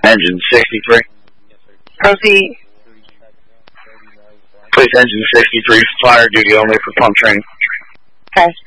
Engine 63. Proceed. Please, engine 63, fire duty only for pump training. Okay.